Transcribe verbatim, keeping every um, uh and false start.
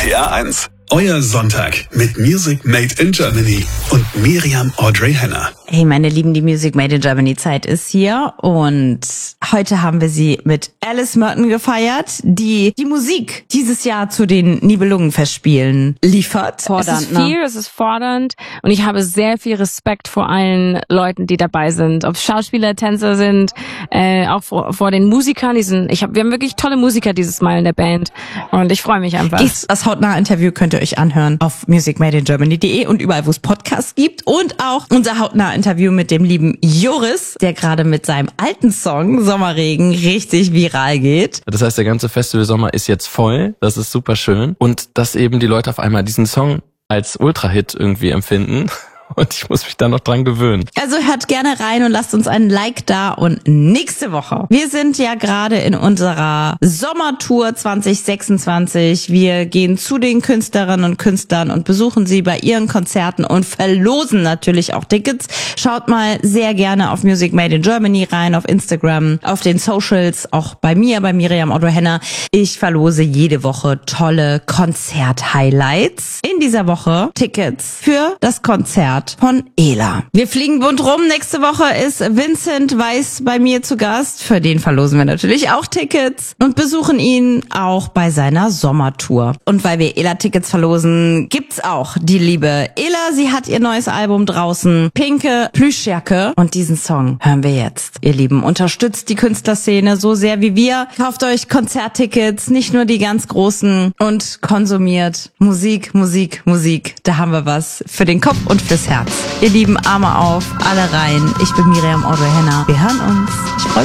P R eins. Euer Sonntag mit Music Made in Germany und Miriam Audrey Henner. Hey meine Lieben, die Music Made in Germany Zeit ist hier und heute haben wir sie mit Alice Merton gefeiert, die die Musik dieses Jahr zu den Nibelungenfestspielen liefert. Fordernd, es ist viel, ne? Es ist fordernd und ich habe sehr viel Respekt vor allen Leuten, die dabei sind, ob Schauspieler, Tänzer sind, äh, auch vor, vor den Musikern. Die sind, ich hab, wir haben wirklich tolle Musiker dieses Mal in der Band und ich freue mich einfach. Das hautnahe Interview könnt ihr euch anhören auf music made in germany punkt de und überall, wo es Podcasts gibt, und auch unser hautnahe Interview mit dem lieben Joris, der gerade mit seinem alten Song Sommerregen richtig viral geht. Das heißt, der ganze Festivalsommer ist jetzt voll, das ist super schön, und dass eben die Leute auf einmal diesen Song als Ultra-Hit irgendwie empfinden. Und ich muss mich da noch dran gewöhnen. Also hört gerne rein und lasst uns einen Like da. Und nächste Woche, wir sind ja gerade in unserer Sommertour zwanzig sechsundzwanzig. Wir gehen zu den Künstlerinnen und Künstlern und besuchen sie bei ihren Konzerten und verlosen natürlich auch Tickets. Schaut mal sehr gerne auf Music Made in Germany rein, auf Instagram, auf den Socials, auch bei mir, bei Miriam Audrey Henner. Ich verlose jede Woche tolle Konzert-Highlights. In dieser Woche Tickets für das Konzert von Ela. Wir fliegen bunt rum. Nächste Woche ist Vincent Weiss bei mir zu Gast. Für den verlosen wir natürlich auch Tickets und besuchen ihn auch bei seiner Sommertour. Und weil wir Ela-Tickets verlosen, gibt's auch die liebe Ela. Sie hat ihr neues Album draußen, Pinke Plüschjacke. Und diesen Song hören wir jetzt. Ihr Lieben, unterstützt die Künstlerszene so sehr wie wir. Kauft euch Konzerttickets, nicht nur die ganz großen, und konsumiert Musik, Musik, Musik. Da haben wir was für den Kopf und fürs Herz. Ihr Lieben, Arme auf, alle rein. Ich bin Miriam Audrey Henner. Wir hören uns. Ich freue